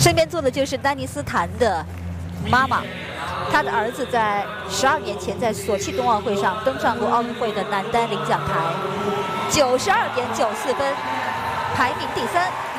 身边坐的就是丹尼斯坦的妈妈，他的儿子在12年前在索契冬奥会上登上过奥运会的男单领奖台，92.94分，排名第3。